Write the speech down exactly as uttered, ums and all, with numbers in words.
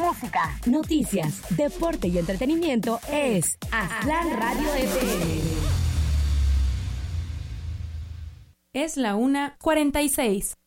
música, noticias, deporte y entretenimiento es Aztlán Radio F M. Es la una cuarenta y seis.